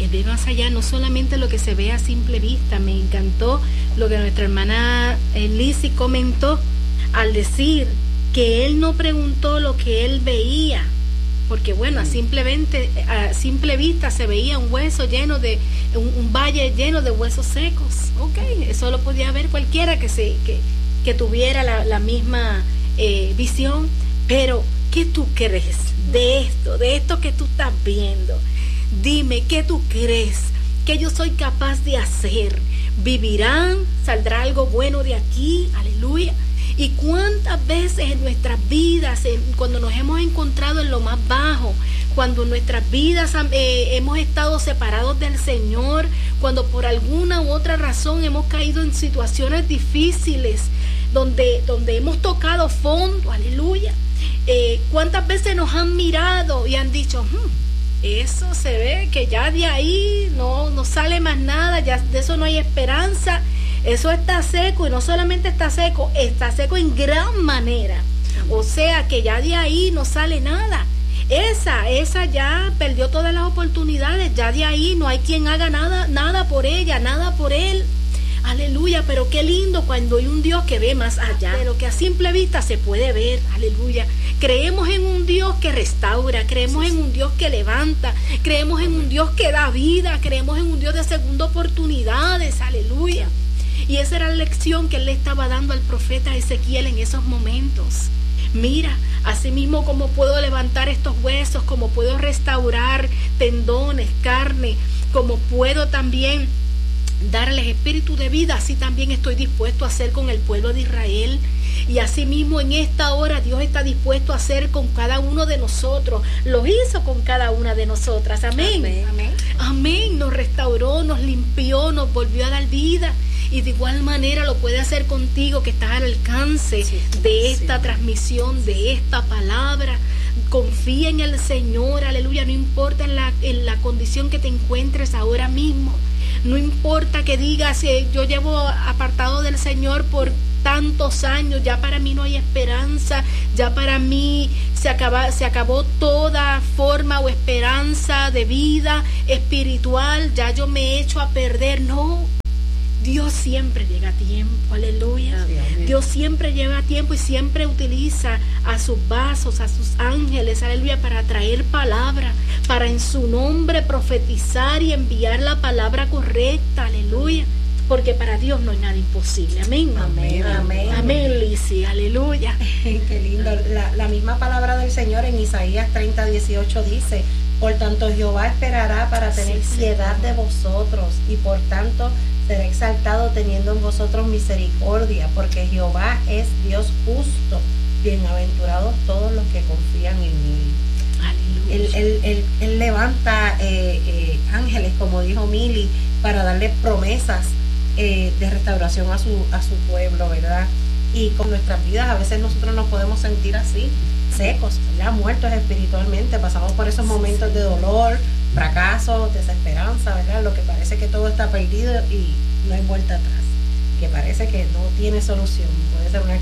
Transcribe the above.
Él ve más allá, no solamente lo que se ve a simple vista. Me encantó lo que nuestra hermana Lizzy comentó al decir que Él no preguntó lo que Él veía, porque bueno, a simple vista se veía un hueso lleno de, un valle lleno de huesos secos. Ok, eso lo podía ver cualquiera que tuviera la misma visión. Pero ¿qué tú crees de esto que tú estás viendo? Dime, ¿qué tú crees que yo soy capaz de hacer? ¿Vivirán? ¿Saldrá algo bueno de aquí? Aleluya. ¿Y cuántas veces en nuestras vidas, cuando nos hemos encontrado en lo más bajo, cuando en nuestras vidas hemos estado separados del Señor, cuando por alguna u otra razón hemos caído en situaciones difíciles, donde hemos tocado fondo, aleluya, cuántas veces nos han mirado y han dicho, eso se ve que ya de ahí no sale más nada, ya de eso no hay esperanza, eso está seco, y no solamente está seco en gran manera, o sea que ya de ahí no sale nada. Esa ya perdió todas las oportunidades, ya de ahí no hay quien haga nada por ella, nada por él. Aleluya, pero qué lindo cuando hay un Dios que ve más allá de lo que a simple vista se puede ver. Aleluya. Creemos en un Dios que restaura, creemos en un Dios que levanta, creemos en un Dios que da vida, creemos en un Dios de segunda oportunidades. Aleluya. Y esa era la lección que él le estaba dando al profeta Ezequiel en esos momentos. Mira, así mismo como puedo levantar estos huesos, como puedo restaurar tendones, carne, como puedo también darles espíritu de vida, así también estoy dispuesto a hacer con el pueblo de Israel. Y así mismo en esta hora Dios está dispuesto a hacer con cada uno de nosotros. Lo hizo con cada una de nosotras. Amén. Amén. Amén. Amén. Nos restauró, nos limpió, nos volvió a dar vida. Y de igual manera lo puede hacer contigo, que estás al alcance de esta transmisión, de esta palabra. Confía en el Señor, aleluya. No importa en la condición que te encuentres ahora mismo. No importa que digas, yo llevo apartado del Señor por tantos años, ya para mí no hay esperanza, ya para mí se acabó toda forma o esperanza de vida espiritual, ya yo me he hecho a perder. No, Dios siempre llega a tiempo, aleluya. Dios siempre llega a tiempo y siempre utiliza a sus vasos, a sus ángeles, aleluya, para traer palabra, para en su nombre profetizar y enviar la palabra correcta, aleluya. Porque para Dios no hay nada imposible. Amén. Amén, amén. Amén, Lizzy, aleluya. Qué lindo. La misma palabra del Señor en Isaías 30:18 dice: por tanto Jehová esperará para tener piedad de vosotros, y por tanto será exaltado teniendo en vosotros misericordia, porque Jehová es Dios justo. Bienaventurados todos los que confían en Él. Aleluya. Él levanta ángeles, como dijo Mili, para darle promesas de restauración a su pueblo, ¿verdad? Y con nuestras vidas a veces nosotros nos podemos sentir así, secos, ya muertos espiritualmente. Pasamos por esos momentos de dolor, fracaso, desesperanza, ¿verdad? Lo que parece que todo está perdido y no hay vuelta atrás, que parece que no tiene solución. Puede ser una